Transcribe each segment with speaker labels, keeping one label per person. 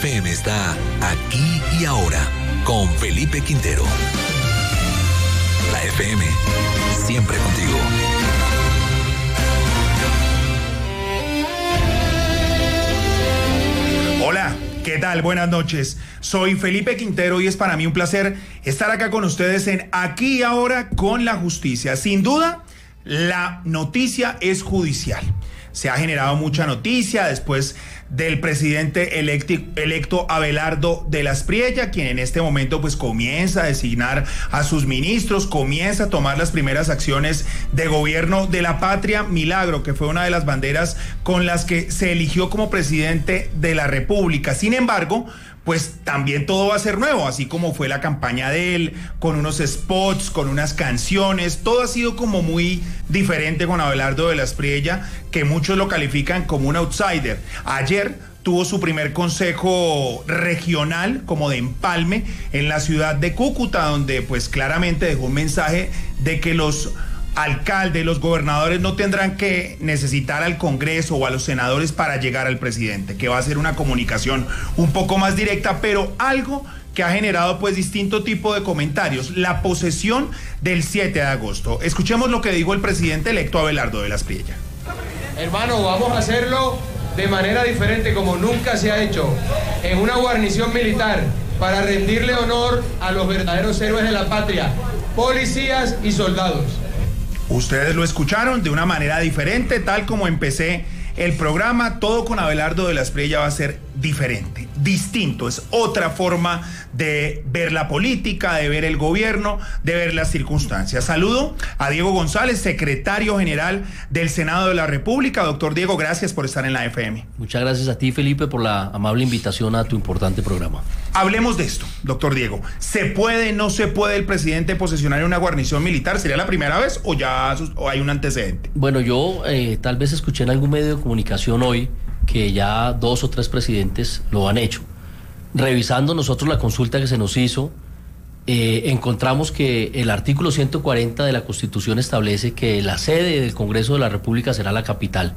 Speaker 1: FM está aquí y ahora con Felipe Quintero. La FM, siempre contigo.
Speaker 2: Hola, ¿qué tal? Buenas noches. Soy Felipe Quintero y es para mí un placer estar acá con ustedes en Aquí y Ahora con la Justicia. Sin duda, la noticia es judicial. Se ha generado mucha noticia después del presidente electo Abelardo de las Priella, quien en este momento pues comienza a designar a sus ministros, comienza a tomar las primeras acciones de gobierno de la patria. Milagro, que fue una de las banderas con las que se eligió como presidente de la República. Sin embargo, pues también todo va a ser nuevo, así como fue la campaña de él, con unos spots, con unas canciones. Todo ha sido como muy diferente con Abelardo de las Priella, que muchos lo califican como un outsider. Ayer tuvo su primer consejo regional como de empalme en la ciudad de Cúcuta, donde pues claramente dejó un mensaje de que los alcaldes, los gobernadores no tendrán que necesitar al Congreso o a los senadores para llegar al presidente, que va a ser una comunicación un poco más directa, pero algo que ha generado pues distinto tipo de comentarios: la posesión del 7 de agosto. Escuchemos lo que dijo el presidente electo Abelardo de las Priella.
Speaker 3: Hermano, vamos a hacerlo de manera diferente, como nunca se ha hecho, en una guarnición militar, para rendirle honor a los verdaderos héroes de la patria, policías y soldados.
Speaker 2: Ustedes lo escucharon, de una manera diferente, tal como empecé el programa. Todo con Abelardo de las Priella va a ser diferente, distinto. Es otra forma de ver la política, de ver el gobierno, de ver las circunstancias. Saludo a Diego González, secretario general del Senado de la República. Doctor Diego, gracias por estar en la FM.
Speaker 4: Muchas gracias a ti, Felipe, por la amable invitación a tu importante programa.
Speaker 2: Hablemos de esto, doctor Diego. ¿Se puede, no se puede el presidente posesionar en una guarnición militar? ¿Sería la primera vez o ya hay un antecedente?
Speaker 4: Bueno, yo tal vez escuché en algún medio de comunicación hoy que ya 2 o 3 presidentes lo han hecho. Revisando nosotros la consulta que se nos hizo, encontramos que el artículo 140 de la Constitución establece que la sede del Congreso de la República será la capital,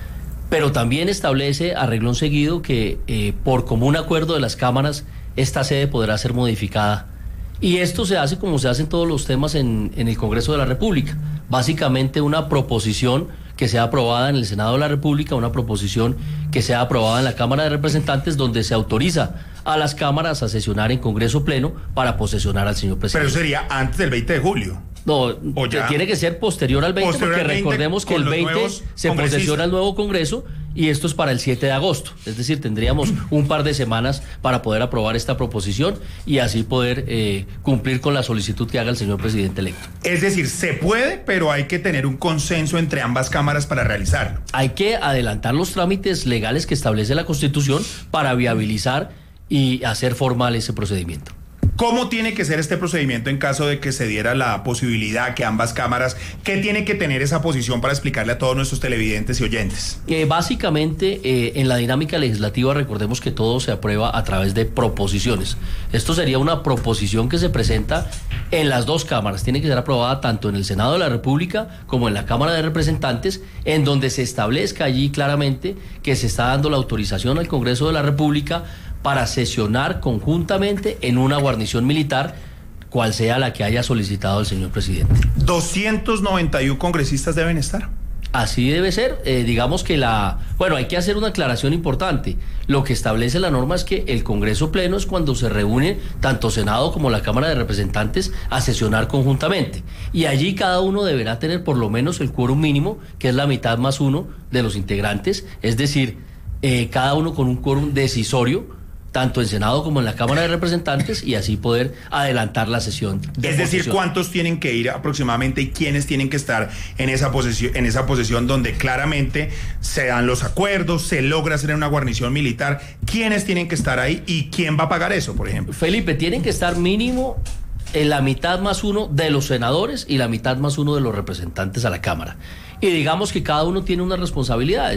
Speaker 4: pero también establece a renglón seguido que por común acuerdo de las cámaras esta sede podrá ser modificada. Y esto se hace como se hacen todos los temas en el Congreso de la República. Básicamente una proposición que sea aprobada en el Senado de la República, una proposición que sea aprobada en la Cámara de Representantes, donde se autoriza a las cámaras a sesionar en Congreso Pleno para posesionar al señor presidente.
Speaker 2: Pero sería antes del 20 de julio.
Speaker 4: No, tiene que ser posterior al 20, porque recordemos que el 20 se posesiona el nuevo Congreso y esto es para el 7 de agosto. Es decir, tendríamos un par de semanas para poder aprobar esta proposición y así poder cumplir con la solicitud que haga el señor presidente electo.
Speaker 2: Es decir, se puede, pero hay que tener un consenso entre ambas cámaras para realizarlo.
Speaker 4: Hay que adelantar los trámites legales que establece la Constitución para viabilizar y hacer formal ese procedimiento.
Speaker 2: ¿Cómo tiene que ser este procedimiento en caso de que se diera la posibilidad que ambas cámaras, qué tiene que tener esa posición para explicarle a todos nuestros televidentes y oyentes?
Speaker 4: Básicamente, en la dinámica legislativa, recordemos que todo se aprueba a través de proposiciones. Esto sería una proposición que se presenta en las 2 cámaras. Tiene que ser aprobada tanto en el Senado de la República como en la Cámara de Representantes, en donde se establezca allí claramente que se está dando la autorización al Congreso de la República para sesionar conjuntamente en una guarnición militar, cual sea la que haya solicitado el señor presidente.
Speaker 2: 291 congresistas deben estar.
Speaker 4: Así debe ser. Digamos que hay que hacer una aclaración importante. Lo que establece la norma es que el Congreso Pleno es cuando se reúne tanto Senado como la Cámara de Representantes a sesionar conjuntamente. Y allí cada uno deberá tener por lo menos el quórum mínimo, que es la mitad más 1 de los integrantes, es decir, cada uno con un quórum decisorio, tanto en Senado como en la Cámara de Representantes, y así poder adelantar la sesión.
Speaker 2: Es decir, ¿cuántos tienen que ir aproximadamente y quiénes tienen que estar en esa posesión donde claramente se dan los acuerdos, se logra hacer una guarnición militar? ¿Quiénes tienen que estar ahí y quién va a pagar eso, por ejemplo?
Speaker 4: Felipe, tienen que estar mínimo en la mitad más 1 de los senadores y la mitad más 1 de los representantes a la Cámara. Y digamos que cada uno tiene unas responsabilidades.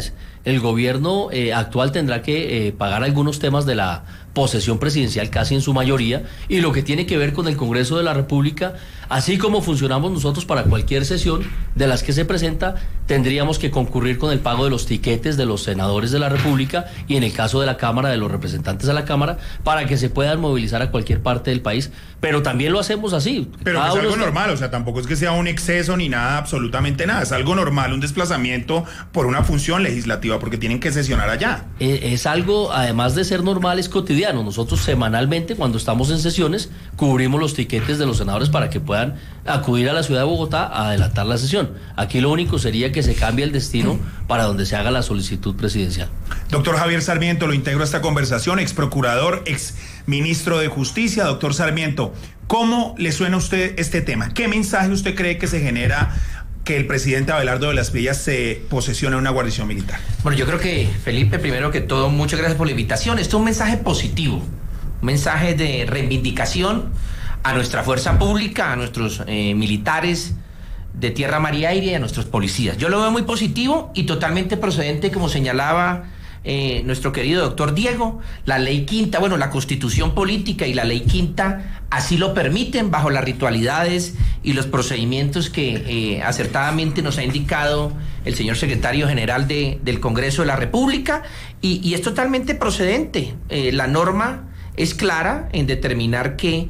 Speaker 4: el gobierno actual tendrá que pagar algunos temas de la posesión presidencial casi en su mayoría, y lo que tiene que ver con el Congreso de la República, así como funcionamos nosotros para cualquier sesión de las que se presenta, tendríamos que concurrir con el pago de los tiquetes de los senadores de la República y en el caso de la Cámara, de los representantes de la Cámara, para que se puedan movilizar a cualquier parte del país, pero también lo hacemos así.
Speaker 2: Pero es algo normal, o sea, tampoco es que sea un exceso ni nada, absolutamente nada, es algo normal, un desplazamiento por una función legislativa, porque tienen que sesionar allá.
Speaker 4: Es algo, además de ser normal, es cotidiano. Nosotros semanalmente, cuando estamos en sesiones, cubrimos los tiquetes de los senadores para que puedan acudir a la ciudad de Bogotá a adelantar la sesión. Aquí lo único sería que se cambie el destino para donde se haga la solicitud presidencial.
Speaker 2: Doctor Javier Sarmiento, lo integro a esta conversación, ex procurador, ex ministro de Justicia. Doctor Sarmiento, ¿cómo le suena a usted este tema? ¿Qué mensaje usted cree que se genera que el presidente Abelardo de las Villas se posesione una guarnición militar?
Speaker 5: Bueno, yo creo que, Felipe, primero que todo, muchas gracias por la invitación. Esto es un mensaje positivo, un mensaje de reivindicación a nuestra fuerza pública, a nuestros militares de tierra, mar y aire y a nuestros policías. Yo lo veo muy positivo y totalmente procedente, como señalaba nuestro querido doctor Diego. La ley quinta, bueno, la Constitución política y la ley quinta así lo permiten bajo las ritualidades y los procedimientos que acertadamente nos ha indicado el señor secretario general del Congreso de la República, y es totalmente procedente. La norma es clara en determinar que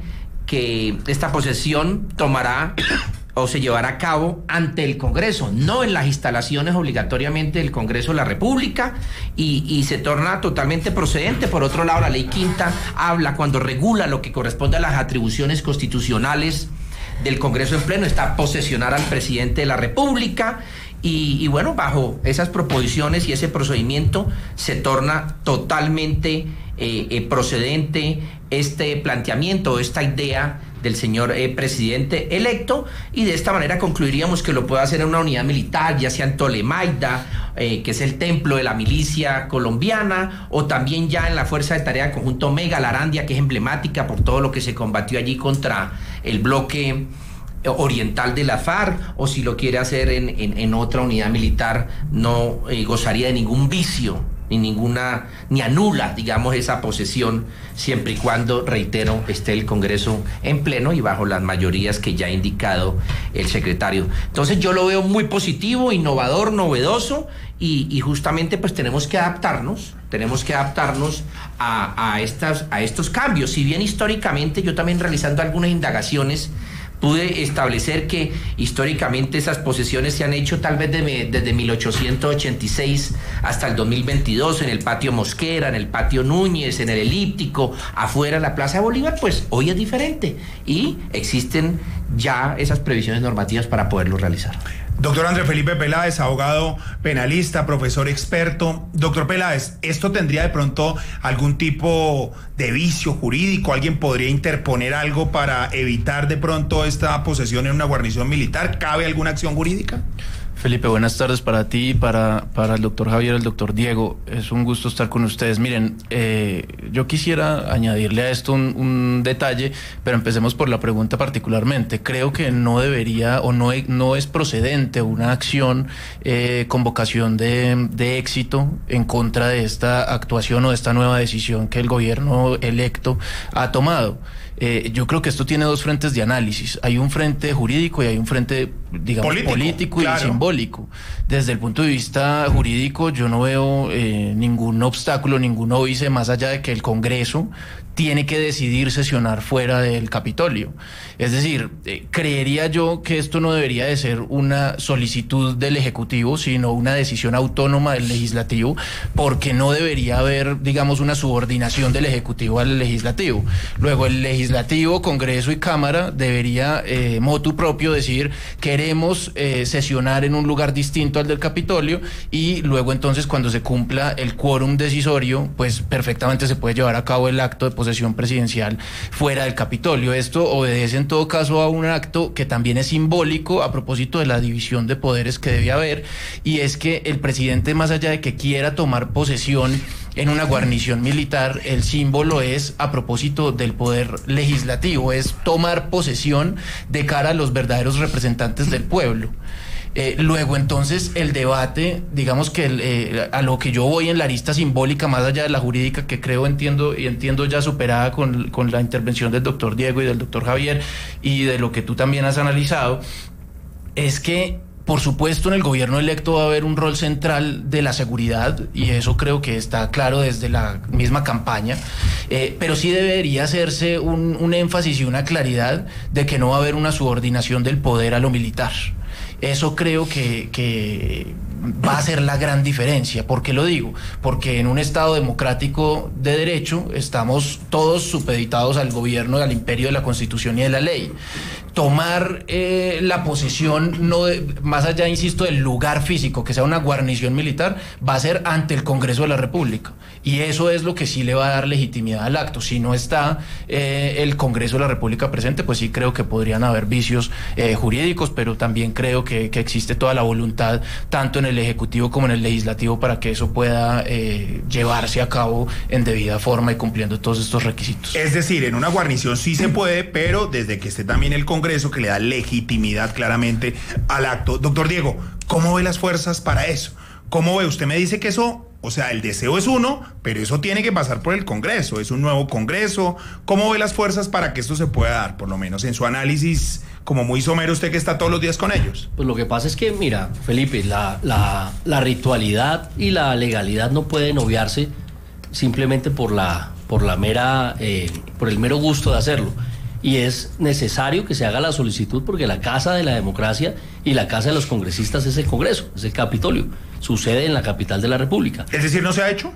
Speaker 5: esta posesión tomará o se llevará a cabo ante el Congreso, no en las instalaciones obligatoriamente del Congreso de la República, y se torna totalmente procedente. Por otro lado, la ley quinta habla, cuando regula lo que corresponde a las atribuciones constitucionales del Congreso en pleno, está posesionar al presidente de la República, y bueno, bajo esas proposiciones y ese procedimiento se torna totalmente procedente este planteamiento, esta idea del señor presidente electo, y de esta manera concluiríamos que lo puede hacer en una unidad militar, ya sea en Tolemaida, que es el templo de la milicia colombiana, o también ya en la Fuerza de Tarea Conjunto Mega, la Arandia, que es emblemática por todo lo que se combatió allí contra el bloque oriental de la FARC, o si lo quiere hacer en otra unidad militar, no gozaría de ningún vicio, ni anula, digamos, esa posesión, siempre y cuando, reitero, esté el Congreso en pleno y bajo las mayorías que ya ha indicado el secretario. Entonces yo lo veo muy positivo, innovador, novedoso, y justamente pues tenemos que adaptarnos a estos cambios. Si bien históricamente, yo también realizando algunas indagaciones, pude establecer que históricamente esas posesiones se han hecho tal vez desde 1886 hasta el 2022, en el patio Mosquera, en el patio Núñez, en el Elíptico, afuera de la Plaza de Bolívar. Pues hoy es diferente y existen ya esas previsiones normativas para poderlo realizar.
Speaker 2: Doctor Andrés Felipe Peláez, abogado penalista, profesor experto. Doctor Peláez, ¿esto tendría de pronto algún tipo de vicio jurídico? ¿Alguien podría interponer algo para evitar de pronto esta posesión en una guarnición militar? ¿Cabe alguna acción jurídica?
Speaker 6: Felipe, buenas tardes para ti y para el doctor Javier, el doctor Diego. Es un gusto estar con ustedes. Miren, yo quisiera añadirle a esto un detalle, pero empecemos por la pregunta particularmente. Creo que no debería o no es procedente una acción con vocación de éxito en contra de esta actuación o de esta nueva decisión que el gobierno electo ha tomado. Yo creo que esto tiene dos frentes de análisis. Hay un frente jurídico y hay un frente, digamos, político y simbólico. Desde el punto de vista jurídico, yo no veo ningún obstáculo, ningún óbice, más allá de que el Congreso tiene que decidir sesionar fuera del Capitolio. Es decir, creería yo que esto no debería de ser una solicitud del Ejecutivo, sino una decisión autónoma del Legislativo, porque no debería haber, digamos, una subordinación del Ejecutivo al Legislativo. Luego el Legislativo, Congreso y Cámara debería, motu propio, decir queremos sesionar en un lugar distinto al del Capitolio, y luego entonces cuando se cumpla el quórum decisorio, pues perfectamente se puede llevar a cabo el acto de posesión presidencial fuera del Capitolio. Esto obedece en todo caso a un acto que también es simbólico a propósito de la división de poderes que debe haber, y es que el presidente, más allá de que quiera tomar posesión en una guarnición militar, el símbolo es a propósito del poder legislativo, es tomar posesión de cara a los verdaderos representantes del pueblo. Luego entonces el debate, digamos que a lo que yo voy en la arista simbólica, más allá de la jurídica, que entiendo ya superada con la intervención del doctor Diego y del doctor Javier, y de lo que tú también has analizado, es que por supuesto en el gobierno electo va a haber un rol central de la seguridad, y eso creo que está claro desde la misma campaña, pero sí debería hacerse un énfasis y una claridad de que no va a haber una subordinación del poder a lo militar. Eso creo que va a ser la gran diferencia. ¿Por qué lo digo? Porque en un Estado democrático de derecho estamos todos supeditados al gobierno, al imperio de la Constitución y de la ley. Tomar la posesión, más allá, insisto, del lugar físico, que sea una guarnición militar, va a ser ante el Congreso de la República. Y eso es lo que sí le va a dar legitimidad al acto. Si no está el Congreso de la República presente, pues sí creo que podrían haber vicios jurídicos, pero también creo que existe toda la voluntad, tanto en el Ejecutivo como en el Legislativo, para que eso pueda llevarse a cabo en debida forma y cumpliendo todos estos requisitos.
Speaker 2: Es decir, en una guarnición sí se puede, pero desde que esté también el Congreso, que le da legitimidad claramente al acto. Doctor Diego, ¿cómo ve las fuerzas para eso? ¿Cómo ve? Usted me dice que eso, o sea, el deseo es uno, pero eso tiene que pasar por el Congreso, es un nuevo Congreso. ¿Cómo ve las fuerzas para que esto se pueda dar, por lo menos en su análisis, como muy somero, usted que está todos los días con ellos?
Speaker 4: Pues lo que pasa es que, mira, Felipe, la ritualidad y la legalidad no pueden obviarse simplemente por el mero gusto de hacerlo. Y es necesario que se haga la solicitud, porque la casa de la democracia y la casa de los congresistas es el Congreso, es el Capitolio. Sucede en la capital de la República.
Speaker 2: Es decir, ¿no se ha hecho?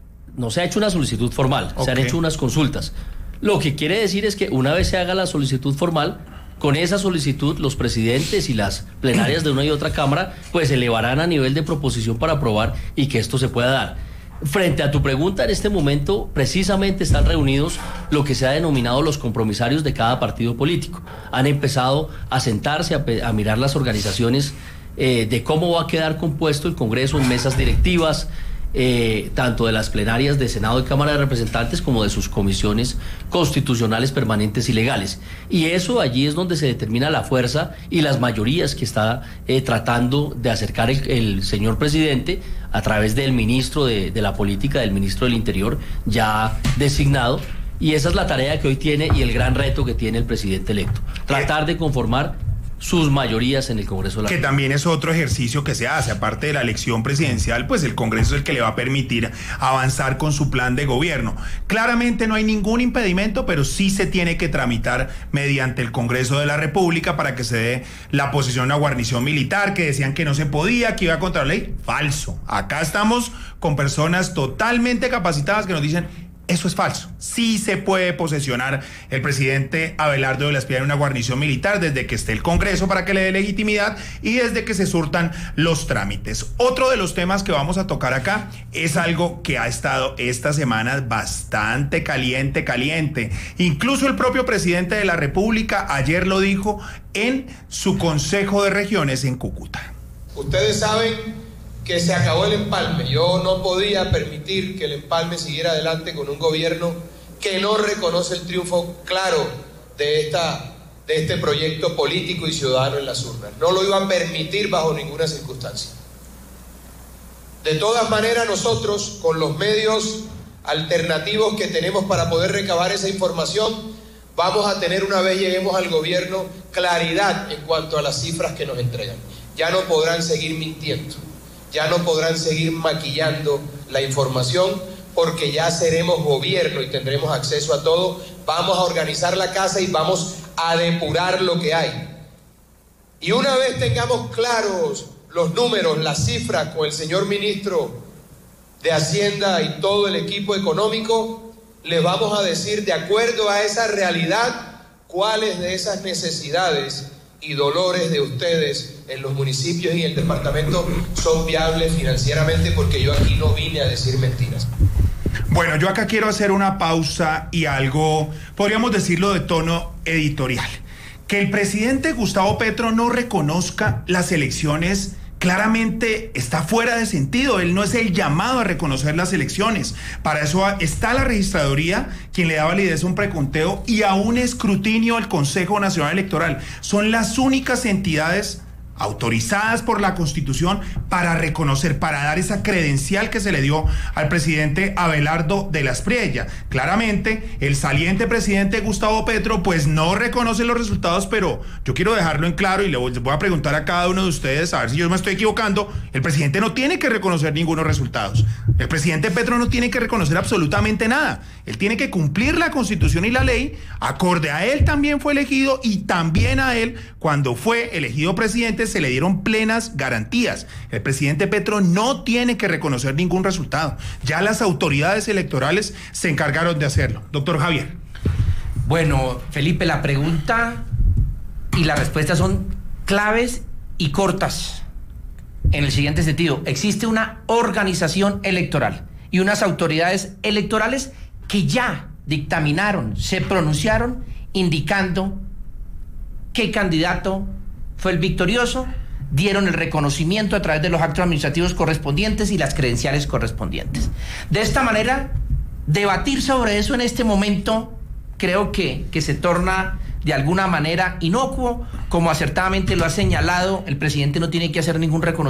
Speaker 4: No se ha hecho una solicitud formal, se han hecho unas consultas. Lo que quiere decir es que una vez se haga la solicitud formal, con esa solicitud los presidentes y las plenarias de una y otra cámara pues elevarán a nivel de proposición para aprobar y que esto se pueda dar. Frente a tu pregunta, en este momento precisamente están reunidos lo que se ha denominado los compromisarios de cada partido político. Han empezado a sentarse, a mirar las organizaciones de cómo va a quedar compuesto el Congreso en mesas directivas, tanto de las plenarias de Senado y Cámara de Representantes como de sus comisiones constitucionales permanentes y legales. Y eso, allí es donde se determina la fuerza y las mayorías que está tratando de acercar el señor presidente a través del ministro de la política, del ministro del Interior ya designado. Y esa es la tarea que hoy tiene y el gran reto que tiene el presidente electo: tratar de conformar sus mayorías en el Congreso de la
Speaker 2: República. Que también es otro ejercicio que se hace, aparte de la elección presidencial, pues el Congreso es el que le va a permitir avanzar con su plan de gobierno. Claramente no hay ningún impedimento, pero sí se tiene que tramitar mediante el Congreso de la República para que se dé la posesión a una guarnición militar, que decían que no se podía, que iba contra la ley. Falso. Acá estamos con personas totalmente capacitadas que nos dicen: eso es falso. Sí se puede posesionar el presidente Abelardo de la Espriella en una guarnición militar desde que esté el Congreso para que le dé legitimidad y desde que se surtan los trámites. Otro de los temas que vamos a tocar acá es algo que ha estado esta semana bastante caliente. Incluso el propio presidente de la República ayer lo dijo en su Consejo de Regiones en Cúcuta.
Speaker 3: Ustedes saben que se acabó el empalme. Yo no podía permitir que el empalme siguiera adelante con un gobierno que no reconoce el triunfo claro de este proyecto político y ciudadano en las urnas. No lo iba a permitir bajo ninguna circunstancia. De todas maneras, nosotros, con los medios alternativos que tenemos para poder recabar esa información, vamos a tener, una vez lleguemos al gobierno, claridad en cuanto a las cifras que nos entregan. Ya no podrán seguir mintiendo. Ya no podrán seguir maquillando la información, porque ya seremos gobierno y tendremos acceso a todo. Vamos a organizar la casa y vamos a depurar lo que hay. Y una vez tengamos claros los números, las cifras, con el señor ministro de Hacienda y todo el equipo económico, les vamos a decir, de acuerdo a esa realidad, cuáles de esas necesidades y dolores de ustedes en los municipios y en el departamento son viables financieramente, porque yo aquí no vine a decir mentiras.
Speaker 2: Bueno, yo acá quiero hacer una pausa y algo, podríamos decirlo, de tono editorial. Que el presidente Gustavo Petro no reconozca las elecciones claramente está fuera de sentido. Él no es el llamado a reconocer las elecciones. Para eso está la registraduría, quien le da validez a un preconteo y a un escrutinio al Consejo Nacional Electoral. Son las únicas entidades autorizadas por la Constitución para reconocer, para dar esa credencial que se le dio al presidente Abelardo de la Espriella. Claramente, el saliente presidente Gustavo Petro pues no reconoce los resultados, pero yo quiero dejarlo en claro y les voy a preguntar a cada uno de ustedes a ver si yo me estoy equivocando. El presidente no tiene que reconocer ningunos resultados. El presidente Petro no tiene que reconocer absolutamente nada. Él tiene que cumplir la Constitución y la ley. Acorde a él también fue elegido, y también a él, cuando fue elegido presidente, se le dieron plenas garantías. El presidente Petro no tiene que reconocer ningún resultado. Ya las autoridades electorales se encargaron de hacerlo. Doctor Javier.
Speaker 5: Bueno, Felipe, la pregunta y la respuesta son claves y cortas. En el siguiente sentido, existe una organización electoral y unas autoridades electorales que ya dictaminaron, se pronunciaron indicando qué candidato fue el victorioso, dieron el reconocimiento a través de los actos administrativos correspondientes y las credenciales correspondientes. De esta manera, debatir sobre eso en este momento creo que se torna de alguna manera inocuo. Como acertadamente lo ha señalado, el presidente no tiene que hacer ningún reconocimiento